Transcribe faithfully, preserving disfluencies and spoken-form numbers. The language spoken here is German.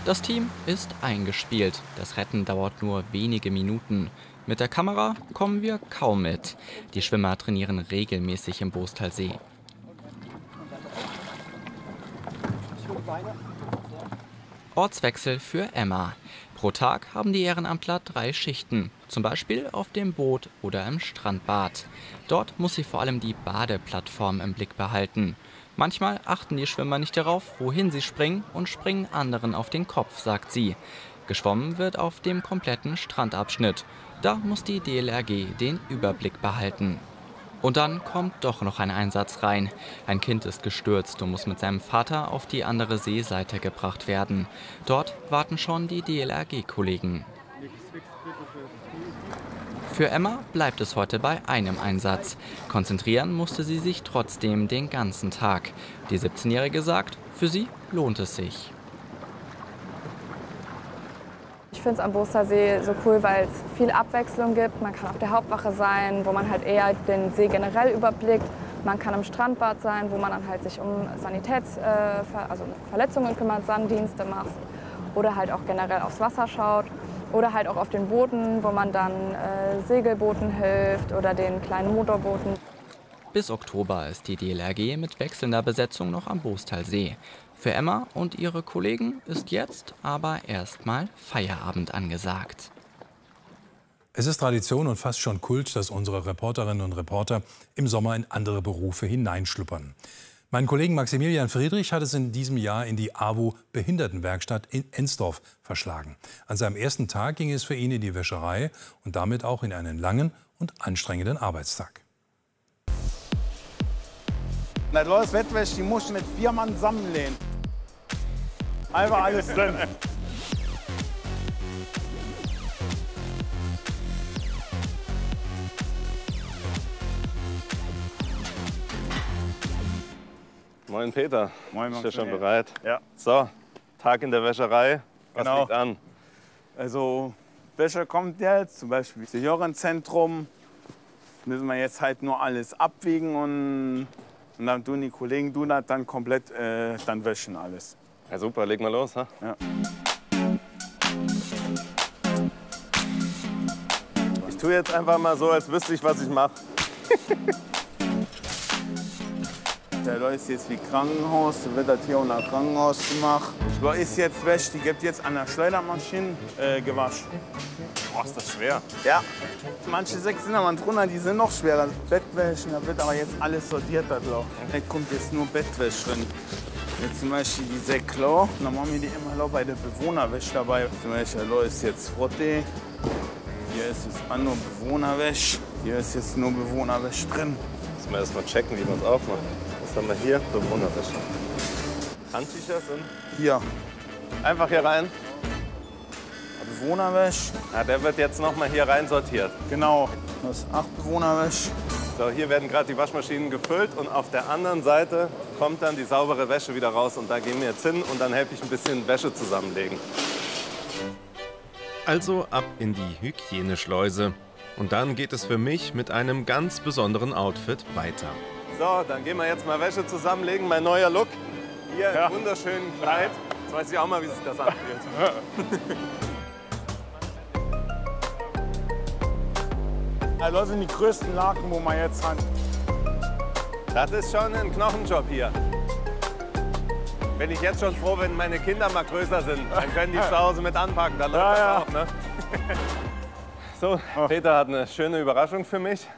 Das Team ist eingespielt. Das Retten dauert nur wenige Minuten. Mit der Kamera kommen wir kaum mit. Die Schwimmer trainieren regelmäßig im Boostalsee. Ortswechsel für Emma. Pro Tag haben die Ehrenamtler drei Schichten, zum Beispiel auf dem Boot oder im Strandbad. Dort muss sie vor allem die Badeplattform im Blick behalten. Manchmal achten die Schwimmer nicht darauf, wohin sie springen, und springen anderen auf den Kopf, sagt sie. Geschwommen wird auf dem kompletten Strandabschnitt. Da muss die D L R G den Überblick behalten. Und dann kommt doch noch ein Einsatz rein. Ein Kind ist gestürzt und muss mit seinem Vater auf die andere Seeseite gebracht werden. Dort warten schon die D L R G-Kollegen. Für Emma bleibt es heute bei einem Einsatz. Konzentrieren musste sie sich trotzdem den ganzen Tag. Die siebzehnjährige sagt, für sie lohnt es sich. Ich finde es am Boostalsee so cool, weil es viel Abwechslung gibt. Man kann auf der Hauptwache sein, wo man halt eher den See generell überblickt. Man kann im Strandbad sein, wo man dann halt sich um Sanitäts-, äh, also Verletzungen kümmert, Sanddienste macht. Oder halt auch generell aufs Wasser schaut. Oder halt auch auf den Booten, wo man dann äh, Segelbooten hilft oder den kleinen Motorbooten. Bis Oktober ist die D L R G mit wechselnder Besetzung noch am Boostalsee. Für Emma und ihre Kollegen ist jetzt aber erstmal Feierabend angesagt. Es ist Tradition und fast schon Kult, dass unsere Reporterinnen und Reporter im Sommer in andere Berufe hineinschnuppern. Mein Kollegen Maximilian Friedrich hat es in diesem Jahr in die A W O-Behindertenwerkstatt in Ensdorf verschlagen. An seinem ersten Tag ging es für ihn in die Wäscherei und damit auch in einen langen und anstrengenden Arbeitstag. Na, Leute, Wettwäsche, die muss ich mit vier Mann zusammenlehnen. Einfach alles drin. Moin Peter, Moin, bist du schon bereit? Ja. So, Tag in der Wäscherei, was Genau. liegt an? Also, Wäsche kommt jetzt, zum Beispiel Seniorenzentrum. Müssen wir jetzt halt nur alles abwiegen und, und dann tun die Kollegen tun das dann komplett äh, dann wäschen alles. Ja super, leg mal los. Ha? Ja. Ich tue jetzt einfach mal so, als wüsste ich, was ich mache. Der Leute ist jetzt wie Krankenhaus, da wird das hier unter Krankenhaus gemacht. Da ist jetzt Wäsche, die gibt jetzt an der Schleudermaschine äh, gewaschen. Boah, ist das schwer. Ja, manche sechs sind aber drunter, die sind noch schwerer. Bettwäsche, da wird aber jetzt alles sortiert, das Loch. Da kommt jetzt nur Bettwäsche drin. Jetzt zum Beispiel die Säckler, dann machen wir die immer noch bei der Bewohnerwäsche dabei. Zum Beispiel da ist jetzt Frotte, hier ist es auch nur Bewohnerwäsche, hier ist jetzt nur Bewohnerwäsche drin. Müssen wir erst mal checken, wie man es aufmacht. Was haben wir hier? Bewohnerwäsche. Handtücher sind Hier, einfach hier rein. Bewohnerwäsche, Ja, der wird jetzt noch mal hier rein sortiert. genau. Das ist acht Bewohnerwäsche. So, hier werden gerade die Waschmaschinen gefüllt und auf der anderen Seite kommt dann die saubere Wäsche wieder raus. Und da gehen wir jetzt hin und dann helfe ich ein bisschen Wäsche zusammenlegen. Also ab in die Hygieneschleuse. Und dann geht es für mich mit einem ganz besonderen Outfit weiter. So, dann gehen wir jetzt mal Wäsche zusammenlegen. Mein neuer Look. Hier Ja. im wunderschönen Kleid. Jetzt weiß ich auch mal, wie sich das anfühlt. Das sind die größten Laken, wo man jetzt hat. Das ist schon ein Knochenjob hier. Bin ich jetzt schon froh, wenn meine Kinder mal größer sind. Dann können die zu Hause mit anpacken. Dann läuft Ja, das ja. auch, ne? So, Peter hat eine schöne Überraschung für mich.